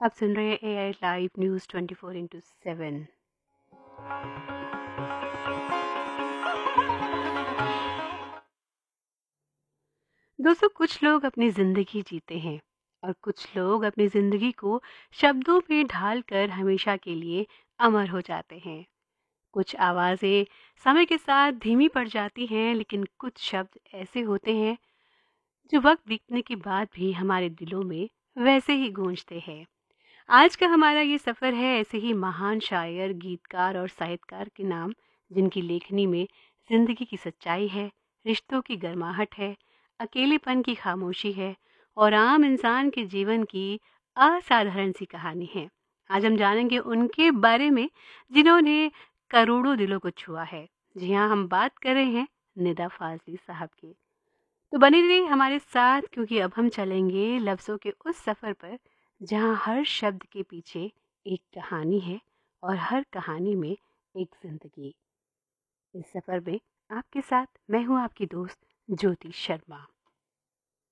आप सुन रहे हैं एआई लाइव न्यूज़ 24/7। दोस्तों, कुछ लोग अपनी ज़िंदगी जीते हैं और कुछ लोग अपनी ज़िंदगी को शब्दों में ढालकर हमेशा के लिए अमर हो जाते हैं। कुछ आवाज़ें समय के साथ धीमी पड़ जाती हैं, लेकिन कुछ शब्द ऐसे होते हैं जो वक्त बीतने के बाद भी हमारे दिलों में वैसे ही गूंजते हैं। आज का हमारा ये सफ़र है ऐसे ही महान शायर, गीतकार और साहित्यकार के नाम, जिनकी लेखनी में ज़िंदगी की सच्चाई है, रिश्तों की गर्माहट है, अकेलेपन की खामोशी है और आम इंसान के जीवन की असाधारण सी कहानी है। आज हम जानेंगे उनके बारे में जिन्होंने करोड़ों दिलों को छुआ है। जी हाँ, हम बात कर रहे हैं निदा फाजली साहब की। तो बने रहिए हमारे साथ, क्योंकि अब हम चलेंगे लफ्ज़ों के उस सफ़र पर जहाँ हर शब्द के पीछे एक कहानी है और हर कहानी में एक ज़िंदगी। इस सफ़र में आपके साथ मैं हूँ आपकी दोस्त ज्योति शर्मा।